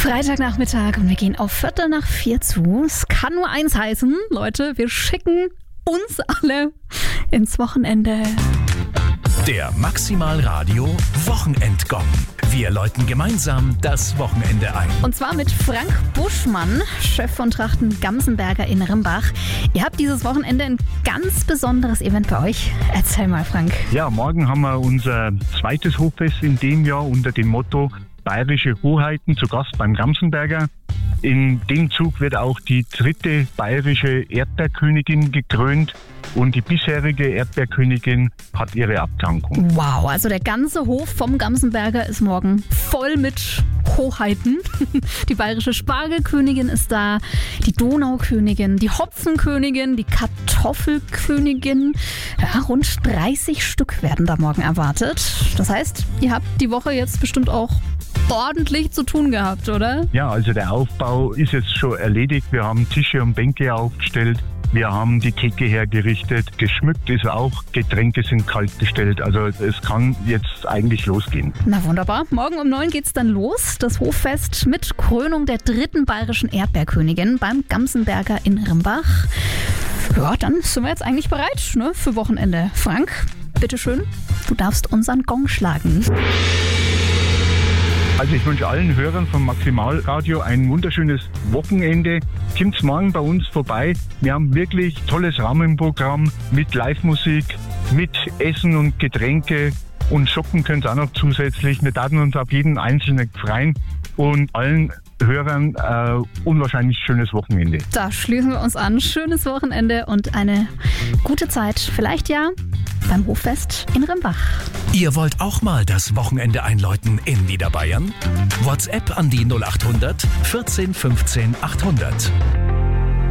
Freitagnachmittag und wir gehen auf 3:45 zu. Es kann nur eins heißen, Leute, wir schicken uns alle ins Wochenende. Der Maximal Radio Wochenendgong. Wir läuten gemeinsam das Wochenende ein. Und zwar mit Frank Buschmann, Chef von Trachten Gamsenberger in Rimbach. Ihr habt dieses Wochenende ein ganz besonderes Event bei euch. Erzähl mal, Frank. Ja, morgen haben wir unser zweites Hochfest in dem Jahr unter dem Motto Bayerische Hoheiten zu Gast beim Gamsenberger. In dem Zug wird auch die 3. bayerische Erdbeerkönigin gekrönt und die bisherige Erdbeerkönigin hat ihre Abdankung. Wow, also der ganze Hof vom Gamsenberger ist morgen voll mit Hoheiten. Die bayerische Spargelkönigin ist da, die Donaukönigin, die Hopfenkönigin, die Kartoffelkönigin. Ja, rund 30 Stück werden da morgen erwartet. Das heißt, ihr habt die Woche jetzt bestimmt auch ordentlich zu tun gehabt, oder? Ja, also der Aufbau ist jetzt schon erledigt. Wir haben Tische und Bänke aufgestellt. Wir haben die Theke hergerichtet. Geschmückt ist auch. Getränke sind kalt gestellt. Also es kann jetzt eigentlich losgehen. Na wunderbar. Morgen um 9 geht's dann los. Das Hoffest mit Krönung der 3. bayerischen Erdbeerkönigin beim Gamsenberger in Rimbach. Ja, dann sind wir jetzt eigentlich bereit, ne, für Wochenende. Frank, bitteschön, du darfst unseren Gong schlagen. Also ich wünsche allen Hörern vom Maximalradio ein wunderschönes Wochenende. Kommt morgen bei uns vorbei. Wir haben wirklich tolles Rahmenprogramm mit Live-Musik, mit Essen und Getränke und shoppen könnt ihr auch noch zusätzlich. Wir werden uns auf jeden Einzelnen freuen und allen Hörern unwahrscheinlich schönes Wochenende. Da schließen wir uns an. Schönes Wochenende und eine gute Zeit. Vielleicht ja beim Hoffest in Rimbach. Ihr wollt auch mal das Wochenende einläuten in Niederbayern? WhatsApp an die 0800 14 15 800.